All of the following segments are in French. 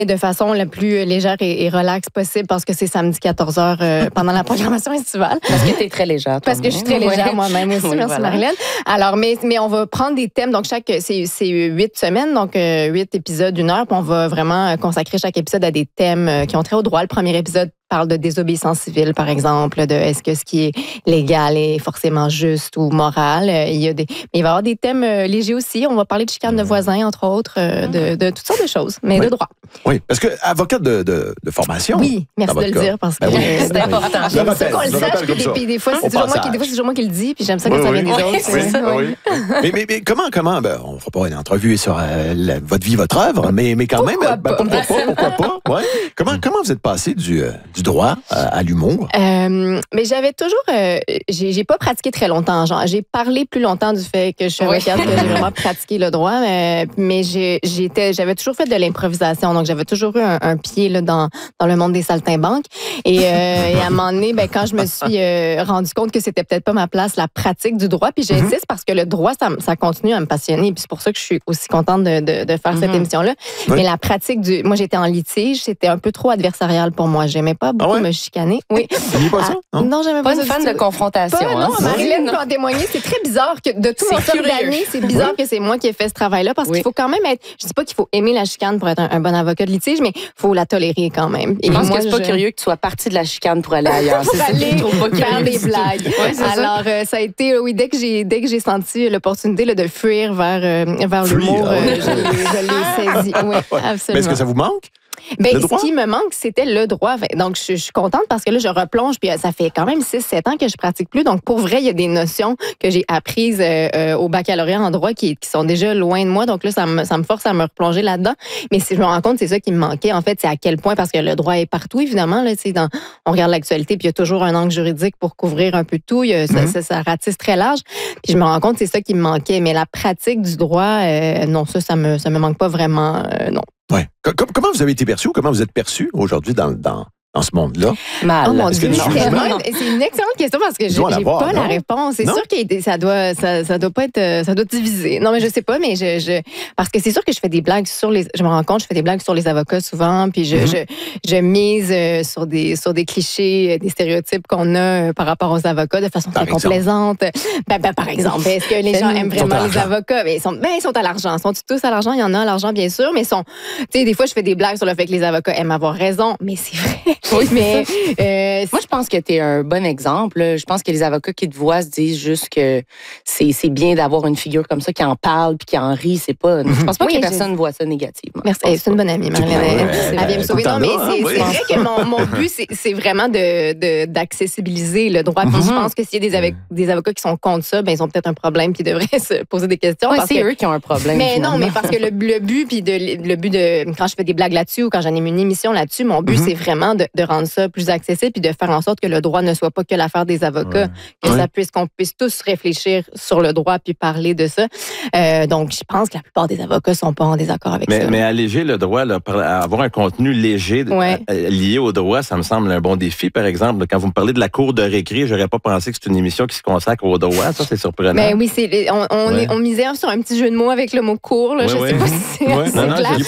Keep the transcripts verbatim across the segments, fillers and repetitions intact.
de façon la plus légère et, et relaxe possible parce que c'est samedi quatorze heures euh, pendant la programmation estivale. Parce que tu es très légère. Parce que je suis très légère ouais. moi-même aussi. Oui, merci voilà. Marilyn. Alors, mais, mais on va prendre des thèmes. Donc, chaque c'est, c'est huit semaines, donc euh, huit épisodes d'une heure. Puis on va vraiment consacrer chaque épisode à des thèmes euh, qui ont trait au droit. Le premier épisode parle de désobéissance civile, par exemple, de est-ce que ce qui est légal est forcément juste ou moral. Il y a des, mais il va y avoir des thèmes légers aussi. On va parler de chicane de voisins, entre autres, de, de toutes sortes de choses, mais oui. de droit. Oui, parce que avocat de, de, de formation. Oui, merci de le dire, parce que ben oui. c'est important. J'aime ça qu'on le sache, puis, puis des fois, c'est toujours moi qui, des fois, c'est toujours moi qui le dis, puis j'aime ça quand oui, ça vient oui. des autres. Oui, oui. oui. mais, mais, mais comment, comment, ben, on ne fera pas une entrevue sur euh, la, votre vie, votre œuvre, mais, mais quand pourquoi même, pas? Ben, pourquoi pas, pourquoi pas, ouais. Comment, comment vous êtes passé du, euh, du droit à, à l'humour? Euh, mais j'avais toujours, euh, j'ai, j'ai pas pratiqué très longtemps. Genre, j'ai parlé plus longtemps du fait que je suis avocate oui. que j'ai vraiment pratiqué le droit, mais, mais j'ai, j'étais, j'avais toujours fait de l'improvisation, donc j'avais toujours eu un, un pied là, dans, dans le monde des saltimbanques. Et, euh, et à un moment donné, ben, quand je me suis euh, rendu compte que c'était peut-être pas ma place, la pratique du droit, puis j'insiste mm-hmm. parce que le droit, ça, ça continue à me passionner, puis c'est pour ça que je suis aussi contente de, de, de faire mm-hmm. cette émission-là. Oui. Mais la pratique du, moi j'étais en litige, c'était un peu trop adversarial pour moi. J'aimais pas beaucoup ah ouais? me chicaner. Oui. T'aimais pas ça? Non, non j'aimais pas, pas ça. Pas une fan de confrontation. Pas, hein? Non, Marilyn peut en témoigner. C'est très bizarre que de tout mon temps d'année, c'est bizarre oui. que c'est moi qui ai fait ce travail-là parce oui. qu'il faut quand même être. Je dis pas qu'il faut aimer la chicane pour être un, un bon avocat de litige, mais il faut la tolérer quand même. Et je pense moi, que c'est pas je... curieux que tu sois parti de la chicane pour aller ailleurs. Pour c'est aller pas faire des blagues. Ouais, Alors, euh, ça a été, oui, dès que j'ai, dès que j'ai senti l'opportunité là, de fuir vers, euh, vers l'humour, euh, je, je l'ai saisi. Oui, absolument. Mais est-ce que ça vous manque? Ben, ce qui me manque, c'était le droit. Donc, je, je suis contente parce que là, je replonge, puis ça fait quand même six sept ans que je pratique plus. Donc, pour vrai, il y a des notions que j'ai apprises euh, au baccalauréat en droit qui, qui sont déjà loin de moi. Donc là, ça me, ça me force à me replonger là-dedans. Mais si je me rends compte, c'est ça qui me manquait. En fait, c'est à quel point, parce que le droit est partout, évidemment. Là, dans, on regarde l'actualité, puis il y a toujours un angle juridique pour couvrir un peu tout. Il y a, mm-hmm. ça, ça, ça ratisse très large. Puis je me rends compte, c'est ça qui me manquait. Mais la pratique du droit, euh, non, ça, ça me, ça me manque pas vraiment, euh, non. Ouais. Comment vous avez été perçu ou comment vous êtes perçu aujourd'hui dans, dans, dans ce monde-là? Mal. Oh mon Dieu, c'est, c'est une excellente question parce que je n'ai pas non? la réponse. C'est non? sûr que ça doit, ça, ça doit pas être, ça doit diviser. Non, mais je sais pas, mais je, je, parce que c'est sûr que je fais des blagues sur les, je me rends compte, je fais des blagues sur les avocats souvent, puis je, mm-hmm. je, je mise sur des, sur des clichés, des stéréotypes qu'on a par rapport aux avocats de façon par très exemple. complaisante. Ben, ben, par exemple, est-ce que les gens aiment vraiment les avocats? Ben, ils sont, ben, ils sont à l'argent. Sont tous à l'argent? Il y en a à l'argent, bien sûr, mais sont, tu sais, des fois, je fais des blagues sur le fait que les avocats aiment avoir raison, mais c'est vrai. Oui, mais euh, moi, je pense que tu es un bon exemple. Je pense que les avocats qui te voient se disent juste que c'est, c'est bien d'avoir une figure comme ça qui en parle puis qui en rit. C'est pas, je pense pas oui, que personne voit ça négativement. Merci. C'est pas. Une bonne amie, Marilyn. Elle vient me sauver. Non, mais c'est, c'est vrai que mon, mon but, c'est, c'est vraiment de, de, d'accessibiliser le droit. Puis mm-hmm. je pense que s'il y a des, avoc- des avocats qui sont contre ça, ben, ils ont peut-être un problème qui devraient se poser des questions. Ouais, parce c'est que, eux qui ont un problème. Mais finalement. non, mais parce que le, le but, puis de, le but de, quand je fais des blagues là-dessus ou quand j'anime une émission là-dessus, mon but, mm-hmm. c'est vraiment de, de rendre ça plus accessible puis de faire en sorte que le droit ne soit pas que l'affaire des avocats, ouais. que ouais. ça puisse, qu'on puisse tous réfléchir sur le droit puis parler de ça. Euh, donc, je pense que la plupart des avocats sont pas en désaccord avec mais, ça. Mais alléger le droit, là, avoir un contenu léger ouais. lié au droit, ça me semble un bon défi. Par exemple, quand vous me parlez de la cour de récré, j'aurais pas pensé que c'est une émission qui se consacre au droit. Ça, c'est surprenant. Mais oui, c'est, on, on, ouais. est, on misait sur un petit jeu de mots avec le mot cour. Là, ouais, je ouais. sais pas si c'est ouais. assez non, clair.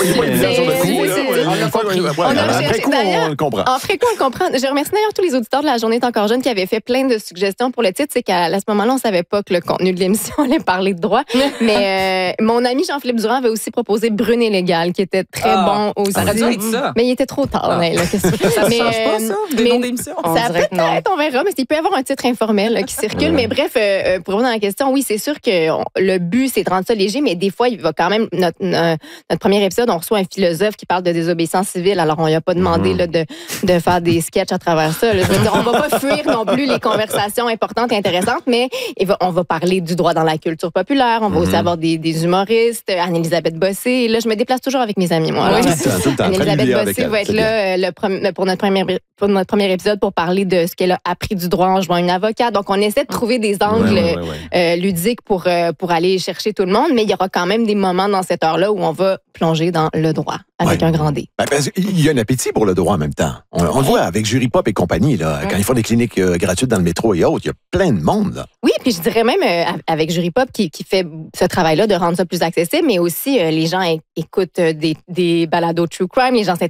Après coup, on le comprend. Après coup, on le comprend. Je remercie d'ailleurs tous les auditeurs de La Journée est encore jeune qui avaient fait plein de suggestions pour le titre. C'est qu'à à ce moment-là, on savait pas que le contenu de l'émission allait parler de droit. Mais euh, mon ami Jean-Philippe Durand avait aussi proposé Brune et Légal, qui était très ah, bon aussi. Ça aurait dû être ça. Mais il était trop tard. Ah. Là, là, ça ne mais, change pas, ça, des noms d'émissions? Ça peut-être, on verra, mais il peut y avoir un titre informel là, qui circule. Mais bref, euh, pour revenir à la question, oui, c'est sûr que on, le but, c'est de rendre ça léger, mais des fois, il va quand même... Notre, notre, notre premier épisode, on reçoit un philosophe qui parle de désobéissance civile. Alors, on lui a pas demandé mmh. là, de, de faire des sketchs à travers ça. Là. Je veux dire, on va pas fuir non plus les conversations importantes et intéressantes, mais on va parler du droit dans la culture populaire. On va mmh. aussi avoir des, des humoristes, Anne-Élisabeth Bossé. Et là, je me déplace toujours avec mes amis, moi. Oui, Anne-Élisabeth Bossé va être là le, pour, notre premier, pour notre premier épisode pour parler de ce qu'elle a appris du droit en jouant une avocate. Donc, on essaie de trouver des angles ouais, ouais, ouais, ouais. Euh, ludiques pour, euh, pour aller chercher tout le monde, mais il y aura quand même des moments dans cette heure-là où on va plonger dans le droit avec ouais. un grand D. Ben, ben, il y a un appétit pour le droit en même temps. On, on le voit avec Jury Pop et compagnie, là, ouais. quand ils font des cliniques euh, gratuites dans le métro et autres, il y a plein de monde. Là. Oui, puis je dirais même euh, avec Jury Pop qui, qui fait ce travail-là de rendre ça plus accessible, mais aussi euh, les gens é- écoutent des, des balados true crime, les gens